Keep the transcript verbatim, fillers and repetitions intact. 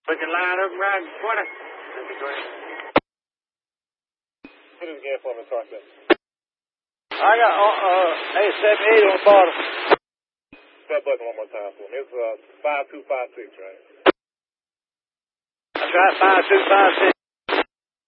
Looking line up and riding twenty. That'd be great. Put it again for me, Carson. I got uh, uh eight seventy-eight on the bottom. That button one more time for me. It's uh, five two five six, right? That's right, five two five six.